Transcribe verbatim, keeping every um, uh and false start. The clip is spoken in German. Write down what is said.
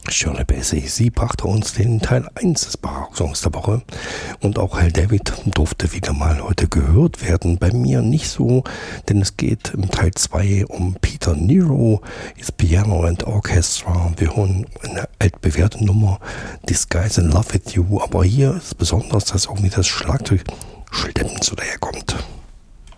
Shirley Bassey, sie brachte uns den Teil eins des Barock-Songs der Woche und auch Hal David durfte wieder mal heute gehört werden. Bei mir nicht so, denn es geht im Teil zwei um Peter Nero, ist Piano and Orchestra. Wir hören eine altbewährte Nummer, Disguise in Love with You, aber hier ist besonders, dass irgendwie das Schlagzeug schleppend zu daherkommt.